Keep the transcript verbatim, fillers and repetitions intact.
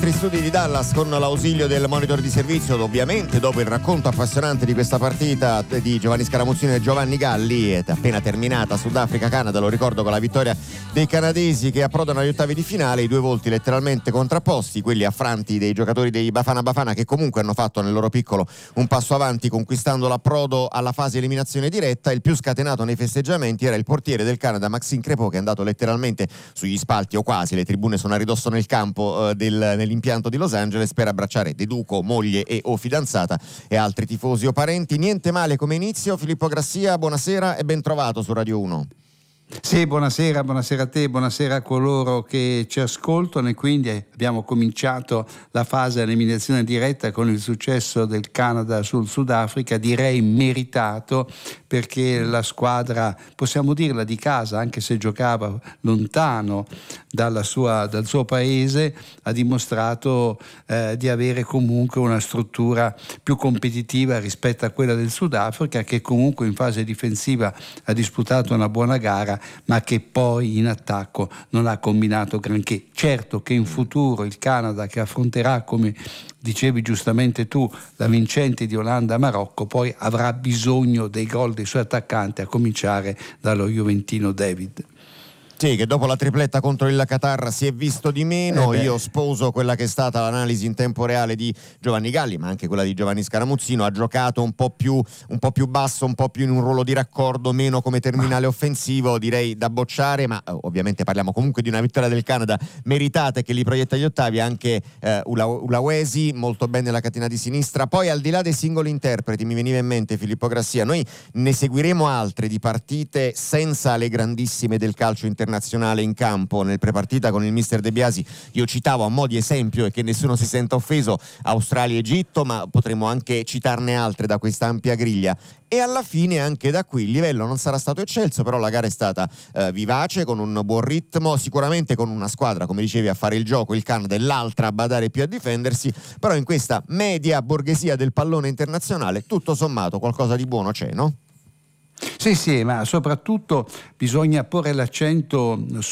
nostri studi di Dallas con l'ausilio del monitor di servizio, ovviamente dopo il racconto appassionante di questa partita di Giovanni Scaramuzzino e Giovanni Galli, è appena terminata Sudafrica-Canada, lo ricordo, con la vittoria dei canadesi che approdano agli ottavi di finale, i due volti letteralmente contrapposti, quelli affranti dei giocatori dei Bafana Bafana che comunque hanno fatto nel loro piccolo un passo avanti conquistando l'approdo alla fase eliminazione diretta. Il più scatenato nei festeggiamenti era il portiere del Canada Maxime Crépeau, che è andato letteralmente sugli spalti o quasi, le tribune sono a ridosso nel campo eh, del, nell'impianto di Los Angeles per abbracciare De Duco, moglie e o fidanzata e altri tifosi o parenti. Niente male come inizio. Filippo Grassia, buonasera e ben trovato su Radio uno. Sì, buonasera, buonasera a te, buonasera a coloro che ci ascoltano. E quindi abbiamo cominciato la fase eliminazione diretta con il successo del Canada sul Sudafrica, direi meritato, perché la squadra, possiamo dirla di casa, anche se giocava lontano dalla sua, dal suo paese, ha dimostrato eh, di avere comunque una struttura più competitiva rispetto a quella del Sudafrica, che comunque in fase difensiva ha disputato una buona gara, ma che poi in attacco non ha combinato granché. Certo che in futuro il Canada, che affronterà, come dicevi giustamente tu, la vincente di Olanda-Marocco, poi avrà bisogno dei gol dei suoi attaccanti, a cominciare dallo juventino David. Sì, che dopo la tripletta contro il Qatar si è visto di meno. Eh Io sposo quella che è stata l'analisi in tempo reale di Giovanni Galli, ma anche quella di Giovanni Scaramuzzino. Ha giocato un po' più un po' più basso, un po' più in un ruolo di raccordo, meno come terminale offensivo, direi da bocciare, ma eh, ovviamente parliamo comunque di una vittoria del Canada meritata che li proietta agli ottavi. Anche eh, Ula, Ulawesi, molto bene la catena di sinistra. Poi, al di là dei singoli interpreti, mi veniva in mente Filippo Grassia, noi ne seguiremo altre di partite senza le grandissime del calcio internazionale in campo. Nel prepartita con il mister De Biasi io citavo a mo' di esempio, e che nessuno si senta offeso, Australia-Egitto, ma potremmo anche citarne altre da questa ampia griglia. E alla fine anche da qui il livello non sarà stato eccelso, però la gara è stata eh, vivace, con un buon ritmo, sicuramente con una squadra, come dicevi, a fare il gioco, il Canada, e l'altra a badare più a difendersi, però in questa media borghesia del pallone internazionale tutto sommato qualcosa di buono c'è, no? Sì, sì, ma soprattutto bisogna porre l'accento